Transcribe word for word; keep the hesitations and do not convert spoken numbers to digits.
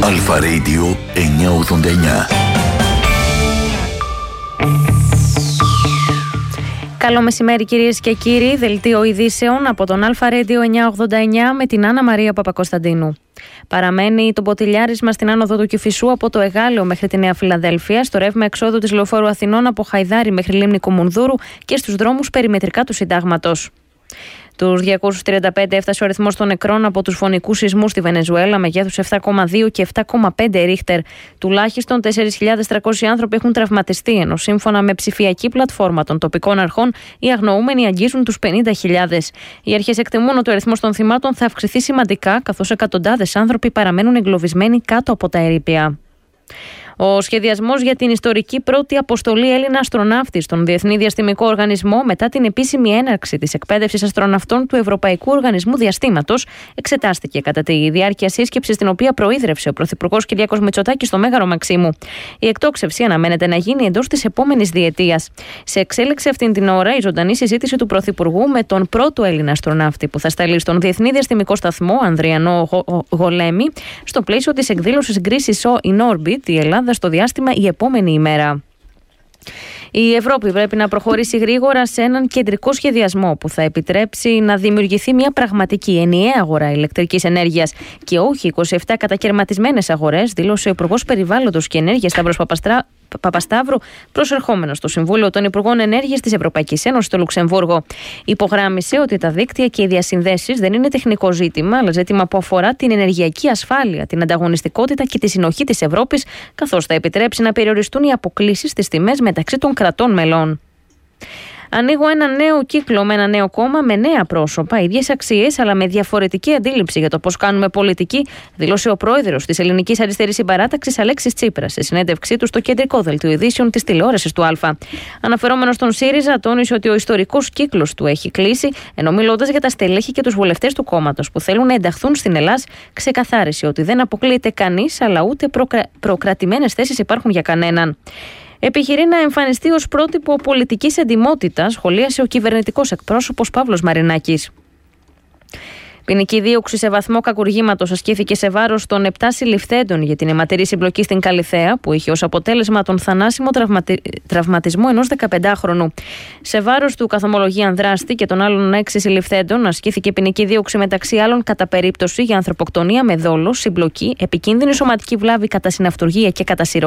Αλφα Radio εννιακόσια ογδόντα εννιά. Καλό μεσημέρι κυρίες και κύριοι, δελτίο ειδήσεων από τον Αλφα Radio εννιακόσια ογδόντα εννιά με την Άννα Μαρία Παπακοσταντίνου. Παραμένει το μποτιλιάρισμα στην άνοδο του Κηφισού από το Εγάλεο μέχρι τη Νέα Φιλαδέλφεια, στο ρεύμα εξόδου της Λεωφόρου Αθηνών από Χαϊδάρι μέχρι Λίμνη Κουμουνδούρου και στους δρόμους περιμετρικά του Συντάγματος. Τους διακόσιους τριάντα πέντε έφτασε ο αριθμός των νεκρών από τους φωνικούς σεισμούς στη Βενεζουέλα, μεγέθους επτά κόμμα δύο και επτά κόμμα πέντε ρίχτερ. Τουλάχιστον τέσσερις χιλιάδες τριακόσιοι άνθρωποι έχουν τραυματιστεί, ενώ σύμφωνα με ψηφιακή πλατφόρμα των τοπικών αρχών, οι αγνοούμενοι αγγίζουν τους πενήντα χιλιάδες. Οι αρχές εκτιμούν ότι ο αριθμός των θυμάτων θα αυξηθεί σημαντικά, καθώς εκατοντάδες άνθρωποι παραμένουν εγκλωβισμένοι κάτω από τα ερείπια. Ο σχεδιασμός για την ιστορική πρώτη αποστολή Έλληνα αστροναύτη στον Διεθνή Διαστημικό Οργανισμό μετά την επίσημη έναρξη της εκπαίδευσης αστροναυτών του Ευρωπαϊκού Οργανισμού Διαστήματος εξετάστηκε κατά τη διάρκεια σύσκεψης στην οποία προείδρευσε ο Πρωθυπουργός Κυριάκος Μητσοτάκης στο Μέγαρο Μαξίμου. Η εκτόξευση αναμένεται να γίνει εντός της επόμενης διετίας. Σε εξέλιξη αυτήν την ώρα η ζωντανή συζήτηση του Πρωθυπουργού με τον πρώτο Έλληνα αστροναύτη που θα σταλεί στον Διεθνή Διαστημικό Σταθμό, Ανδριανό Γολέμι, στο πλαίσιο της εκδήλωσης Greece in Orbit, η Ελλάδα στο διάστημα η επόμενη ημέρα. Η Ευρώπη πρέπει να προχωρήσει γρήγορα σε έναν κεντρικό σχεδιασμό που θα επιτρέψει να δημιουργηθεί μια πραγματική ενιαία αγορά ηλεκτρικής ενέργειας και όχι είκοσι επτά κατακαιρματισμένες αγορές, δήλωσε ο Υπουργός Περιβάλλοντος και Ενέργειας Σταύρος Παπαστρά... Παπασταύρου, προσερχόμενο στο Συμβούλιο των Υπουργών Ενέργειας της Ευρωπαϊκής Ένωσης στο Λουξεμβούργο. Υπογράμμισε ότι τα δίκτυα και οι διασυνδέσεις δεν είναι τεχνικό ζήτημα, αλλά ζήτημα που αφορά την ενεργειακή ασφάλεια, την ανταγωνιστικότητα και τη συνοχή της Ευρώπης, καθώς θα επιτρέψει να περιοριστούν οι αποκλίσεις στις τιμές μεταξύ των κρατών μελών. Ανοίγω ένα νέο κύκλο με ένα νέο κόμμα, με νέα πρόσωπα, ίδιες αξίες, αλλά με διαφορετική αντίληψη για το πώς κάνουμε πολιτική, δήλωσε ο πρόεδρος της Ελληνικής Αριστερής Συμπαράταξης Αλέξης Τσίπρας σε συνέντευξή του στο κεντρικό δελτίο ειδήσεων της τηλεόρασης του Α. Αναφερόμενος στον ΣΥΡΙΖΑ, τόνισε ότι ο ιστορικός κύκλος του έχει κλείσει, ενώ μιλώντας για τα στελέχη και τους βουλευτές του κόμματος που θέλουν να ενταχθούν στην Ελλάδα, ξεκαθάρισε ότι δεν αποκλείεται κανείς, αλλά ούτε προκρα... προκρατημένες θέσεις υπάρχουν για κανέναν. Επιχειρεί να εμφανιστεί ως πρότυπο πολιτικής εντιμότητας, σχολίασε ο κυβερνητικός εκπρόσωπος Παύλος Μαρινάκης. Ποινική δίωξη σε βαθμό κακουργήματος ασκήθηκε σε βάρος των επτά συλληφθέντων για την αιματηρή συμπλοκή στην Καλιθέα, που είχε ως αποτέλεσμα τον θανάσιμο τραυματι... τραυματισμό ενός δεκαπεντάχρονου. Σε βάρος του καθομολογίαν δράστη και των άλλων έξι συλληφθέντων ασκήθηκε ποινική δίωξη μεταξύ άλλων κατά περίπτωση για ανθρωποκτονία με δόλο, συμπλοκή, επικίνδυνη σωματική βλάβη κατά συναυτουργία και κατά